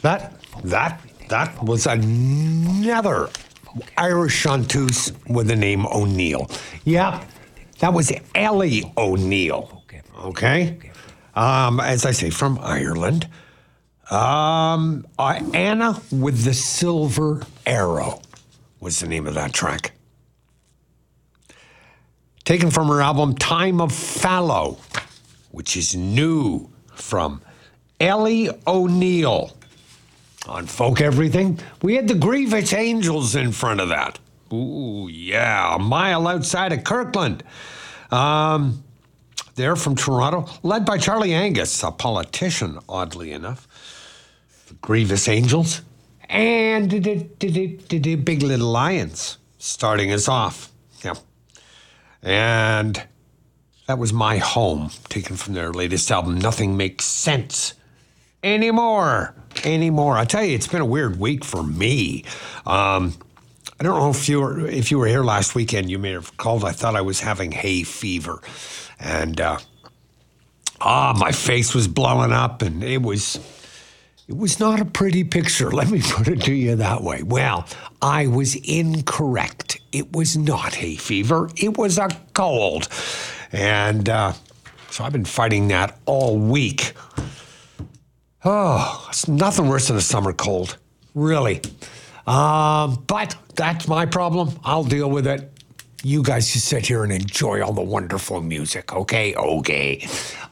That was another Irish chanteuse with the name O'Neill. Yeah, that was Ellie O'Neill. Okay? As I say, from Ireland. Anna with the Silver Arrow was the name of that track. Taken from her album Time of Fallow, which is new from Ellie O'Neill. On Folk Everything, we had the Grievous Angels in front of that. Ooh, yeah, a mile outside of Kirkland. They're from Toronto, led by Charlie Angus, a politician, oddly enough. The Grievous Angels. And the Big Little Lions, starting us off. Yeah. And that was My Home, taken from their latest album, Nothing Makes Sense Anymore. I tell you, it's been a weird week for me. I don't know if you were here last weekend. You may have called. I thought I was having hay fever, and my face was blowing up, and it was not a pretty picture. Let me put it to you that way. Well, I was incorrect. It was not hay fever. It was a cold, and so I've been fighting that all week. Oh, it's nothing worse than a summer cold, really. But that's my problem. I'll deal with it. You guys just sit here and enjoy all the wonderful music, okay? Okay.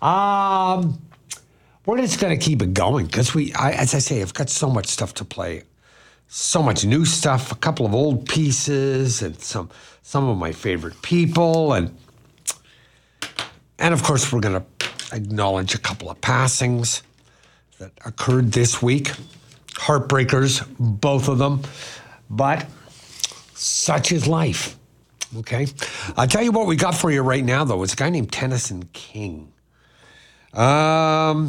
We're just going to keep it going because as I say, I've got so much stuff to play. So much new stuff, a couple of old pieces, and some of my favorite people. And of course, we're going to acknowledge a couple of passings that occurred this week. Heartbreakers, both of them. But such is life, okay? I'll tell you what we got for you right now, though. It's a guy named Tennyson King. Yeah,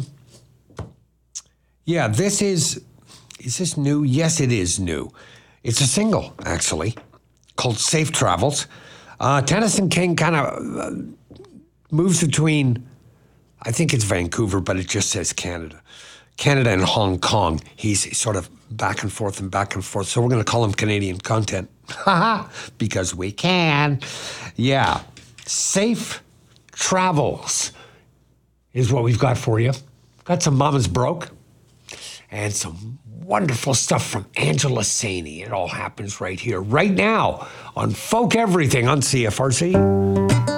is this new? Yes, it is new. It's a single, actually, called Safe Travels. Tennyson King kind of moves between, I think it's Vancouver, but it just says Canada and Hong Kong. He's sort of back and forth. So we're going to call him Canadian content. Because we can. Yeah. Safe Travels is what we've got for you. Got some Mama's Broke and some wonderful stuff from Angela Saini. It all happens right here, right now on Folk Everything on CFRC.